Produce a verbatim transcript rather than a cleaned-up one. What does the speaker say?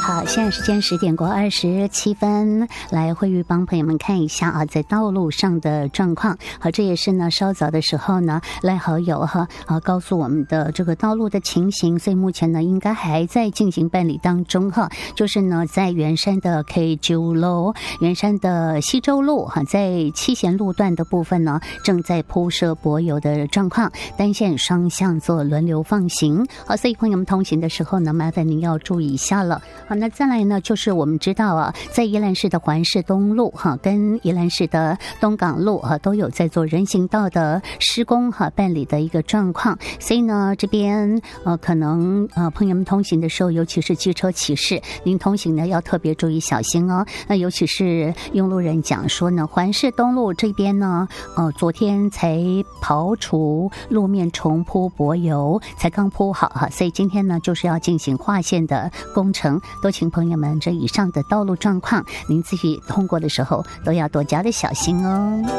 好，现在时间十点过二十七分，来慧玉帮朋友们看一下啊，在道路上的状况。好，这也是呢稍早的时候呢，赖好友哈啊告诉我们的这个道路的情形，所以目前呢应该还在进行办理当中哈。就是呢在圆山的 K 九 路、圆山的西周路哈，在七贤路段的部分呢正在铺设柏油的状况，单线双向做轮流放行。好，所以朋友们通行的时候呢，麻烦您要注意一下了。好，那再来呢，就是我们知道啊，在宜兰市的环市东路哈，跟宜兰市的东港路哈，都有在做人行道的施工哈办理的一个状况，所以呢，这边呃可能呃朋友们通行的时候，尤其是机车骑士，您通行呢要特别注意小心哦。那尤其是用路人讲说呢，环市东路这边呢，呃昨天才刨除路面重铺柏油，才刚铺好哈，所以今天呢就是要进行划线的工程。都请朋友们，这以上的道路状况，您自己通过的时候都要多加的小心哦。